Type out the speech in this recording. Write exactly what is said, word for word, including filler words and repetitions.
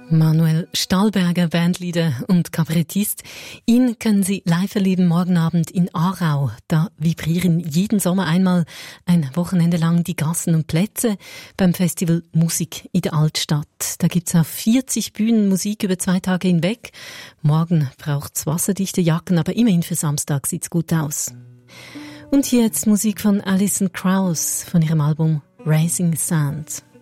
Manuel Stallberger, Bandleader und Kabarettist. Ihn können Sie live erleben morgen Abend in Aarau. Da vibrieren jeden Sommer einmal ein Wochenende lang die Gassen und Plätze beim Festival Musik in der Altstadt. Da gibt's auf vierzig Bühnen Musik über zwei Tage hinweg. Morgen braucht's wasserdichte Jacken, aber immerhin für Samstag sieht's gut aus. Und hier jetzt Musik von Alison Krauss von ihrem Album Raising Sand.